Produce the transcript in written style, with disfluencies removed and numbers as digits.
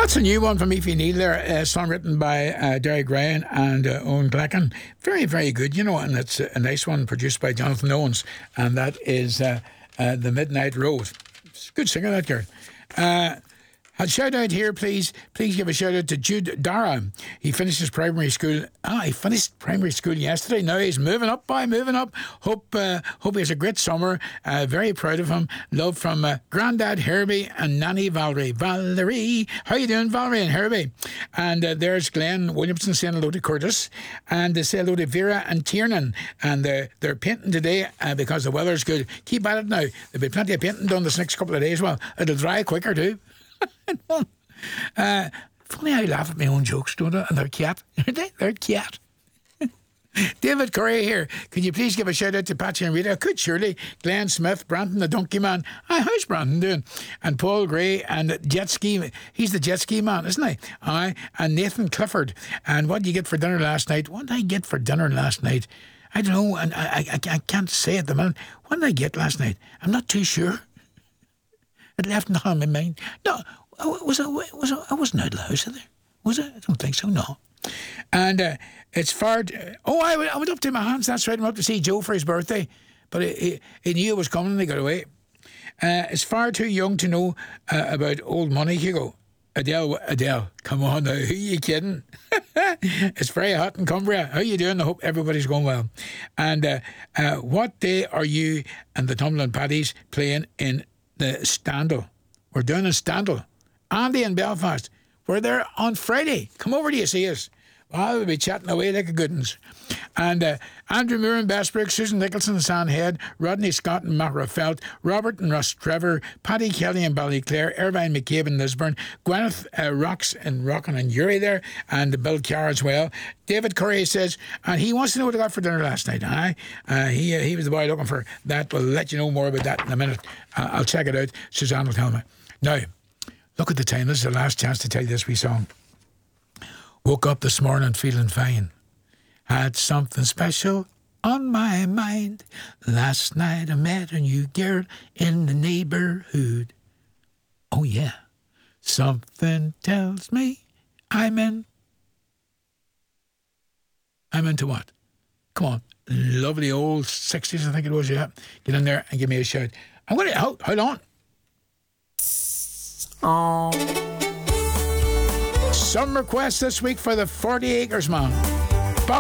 That's a new one from Aoife Neal there, a song written by Derek Ryan and Owen Glacken. Very, very good, and it's a nice one produced by Jonathan Owens, and that is The Midnight Road. It's a good singer, that girl. A shout out here, please give a shout out to Jude Dara. He finished his primary school. He finished primary school yesterday. Now he's moving up. Hope he has a great summer. Very proud of him. Love from Grandad Herbie and Nanny Valerie. Valerie, how you doing, Valerie and Herbie? And there's Glenn Williamson saying hello to Curtis, and they say hello to Vera and Tiernan. And they're painting today because the weather's good. Keep at it now. There'll be plenty of painting done this next couple of days. Well, it'll dry quicker too. Funny how I laugh at my own jokes, don't I? And they're cat. They're cat. David Curry here. Can you please give a shout out to Patsy and Rita? Could surely. Glenn Smith, Brandon the Donkey Man. How's Brandon doing? And Paul Gray and Jet Ski. He's the jet ski man, isn't he? And Nathan Clifford. And what did you get for dinner last night? What did I get for dinner last night? I don't know, and I can't say at the moment. What did I get last night? I'm not too sure. It left nothing on my mind. No, I wasn't out of the house, either. Was I? I don't think so, no. And it's far... I went up to my hands, that's right. I went up to see Joe for his birthday. But he knew it was coming and he got away. It's far too young to know about old money, Hugo. Adele, come on now, who are you kidding? It's very hot in Cumbria. How you doing? I hope everybody's going well. And what day are you and the Tumbling Paddies playing in the Standal? We're doing a Standal. Andy in Belfast. We're there on Friday. Come over to you, see us. Well, we'll be chatting away like a good uns. And Andrew Moore in Bestbrook, Susan Nicholson in Sandhead, Rodney Scott in Mahrafelt, Robert and Russ Trevor, Paddy Kelly in Ballyclare, Irvine McCabe in Lisburn, Gwyneth Rocks in Rockin and Uri there, and Bill Carr as well. David Curry says, and he wants to know what I got for dinner last night. He was the boy looking for that. We'll let you know more about that in a minute. I'll check it out. Suzanne will tell me. Now, look at the time. This is the last chance to tell you this wee song. Woke up this morning feeling fine. Had something special on my mind. Last night I met a new girl in the neighborhood. Oh yeah. Something tells me I'm into what? Come on. Lovely old 60s, I think it was, yeah. Get in there and give me a shout. I'm going to... Hold on. Oh. Some requests this week for the 40 Acres Man.